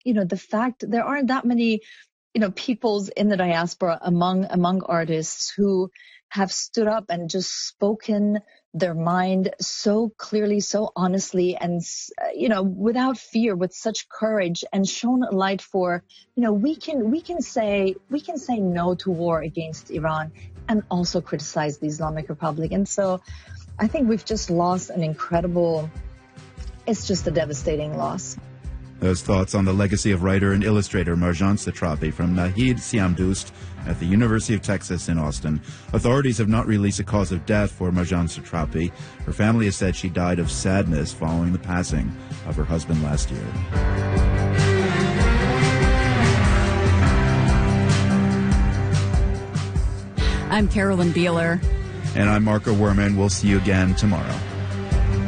the fact there aren't that many, peoples in the diaspora among artists who have stood up and just spoken their mind so clearly, so honestly, and, without fear, with such courage, and shown a light for, we can say no to war against Iran and also criticize the Islamic Republic. And so I think we've just lost it's just a devastating loss. Those thoughts on the legacy of writer and illustrator Marjane Satrapi from Nahid Siamdoust at the University of Texas in Austin. Authorities have not released a cause of death for Marjane Satrapi. Her family has said she died of sadness following the passing of her husband last year. I'm Carolyn Beeler. And I'm Marco Werman. We'll see you again tomorrow.